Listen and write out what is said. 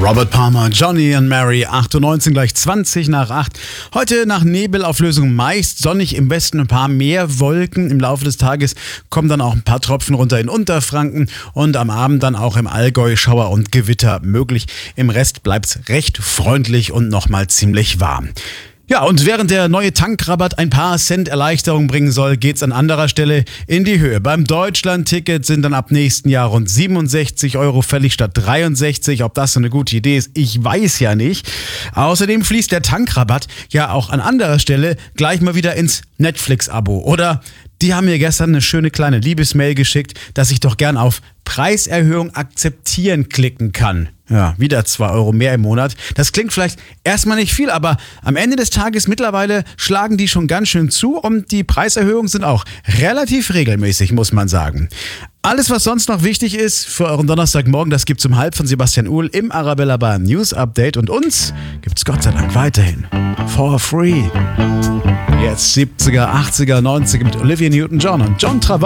Robert Palmer, Johnny and Mary, 8:19 gleich 20 nach 8. Heute nach Nebelauflösung meist sonnig, im Westen ein paar mehr Wolken. Im Laufe des Tages kommen dann auch ein paar Tropfen runter in Unterfranken und am Abend dann auch im Allgäu Schauer und Gewitter möglich. Im Rest bleibt's recht freundlich und nochmal ziemlich warm. Ja, und während der neue Tankrabatt ein paar Cent Erleichterung bringen soll, geht's an anderer Stelle in die Höhe. Beim Deutschland-Ticket sind dann ab nächsten Jahr rund 67 Euro fällig statt 63. Ob das so eine gute Idee ist, ich weiß ja nicht. Außerdem fließt der Tankrabatt ja auch an anderer Stelle gleich mal wieder ins Netflix-Abo. Oder die haben mir gestern eine schöne kleine Liebesmail geschickt, dass ich doch gern auf Preiserhöhung akzeptieren klicken kann. Ja, wieder 2 Euro mehr im Monat. Das klingt vielleicht erstmal nicht viel, aber am Ende des Tages mittlerweile schlagen die schon ganz schön zu und die Preiserhöhungen sind auch relativ regelmäßig, muss man sagen. Alles, was sonst noch wichtig ist für euren Donnerstagmorgen, das gibt's um 12 von Sebastian Uhl im Arabella Bar News Update und uns gibt's Gott sei Dank weiterhin for free. Jetzt 70er, 80er, 90er mit Olivia Newton-John und John Travolta.